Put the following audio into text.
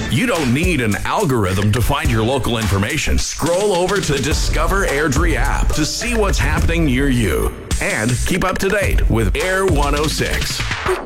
You don't need an algorithm to find your local information. Scroll over to Discover Airdrie app to see what's happening near you. And keep up to date with Air 106.